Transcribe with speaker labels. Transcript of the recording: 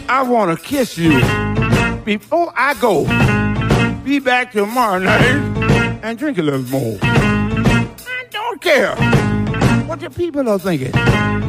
Speaker 1: I want to kiss you before I go. Be back tomorrow night and drink a little more. I don't care what the people are thinking.